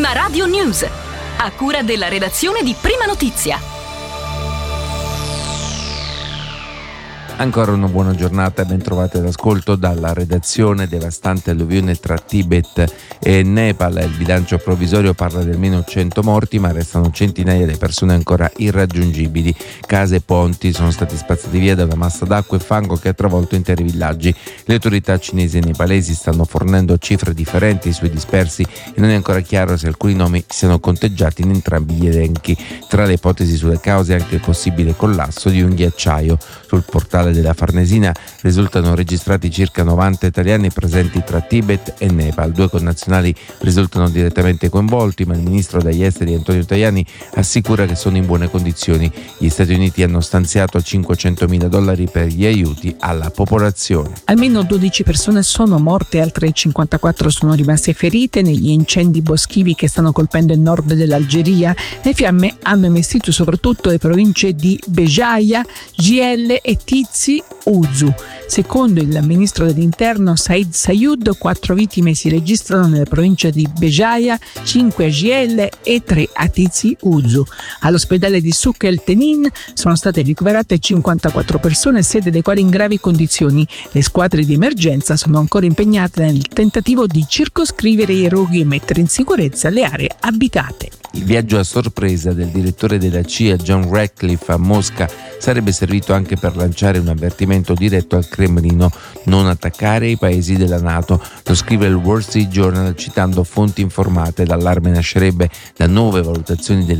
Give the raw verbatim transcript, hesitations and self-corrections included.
La Radio News, a cura della redazione di Prima Notizia. Ancora una buona giornata e ben trovate all'ascolto dalla redazione. Devastante alluvione tra Tibet e Nepal. Il bilancio provvisorio parla di almeno cento morti, ma restano centinaia di persone ancora irraggiungibili. Case e ponti sono stati spazzati via da una massa d'acqua e fango che ha travolto interi villaggi. Le autorità cinesi e nepalesi stanno fornendo cifre differenti sui dispersi e non è ancora chiaro se alcuni nomi siano conteggiati in entrambi gli elenchi. Tra le ipotesi sulle cause anche il possibile collasso di un ghiacciaio. Sul portale della Farnesina risultano registrati circa novanta italiani presenti tra Tibet e Nepal. Due connazionali risultano direttamente coinvolti, ma il ministro degli esteri Antonio Tajani assicura che sono in buone condizioni. Gli Stati Uniti hanno stanziato cinquecentomila dollari per gli aiuti alla popolazione. Almeno dodici persone sono morte, altre cinquantaquattro sono rimaste ferite negli incendi boschivi che stanno colpendo il nord dell'Algeria. Le fiamme hanno investito soprattutto le province di Bejaia, Gielle e Tizi Ouzou. Secondo il ministro dell'interno Said Sayud, quattro vittime si registrano nelle province di Bejaia, cinque a Gielle e tre a Tizi Ouzou. All'ospedale di Souk El Tenin sono state ricoverate cinquantaquattro persone, sette delle quali in gravi condizioni. Le squadre di emergenza sono ancora impegnate nel tentativo di circoscrivere i roghi e mettere in sicurezza le aree abitate. Il viaggio a sorpresa del direttore della C I A John Ratcliffe a Mosca sarebbe servito anche per lanciare un avvertimento diretto al Cremlino: non attaccare i paesi della NATO. Lo scrive il Wall Street Journal citando fonti informate. L'allarme nascerebbe da nuove valutazioni del